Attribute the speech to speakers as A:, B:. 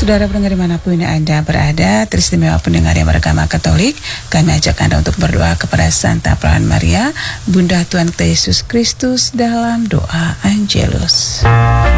A: Saudara pendengar dimanapun Anda berada, teristimewa pendengar yang beragama Katolik, kami ajak Anda untuk berdoa kepada Santa Perawan Maria, Bunda Tuhan kita Yesus Kristus dalam doa Angelus.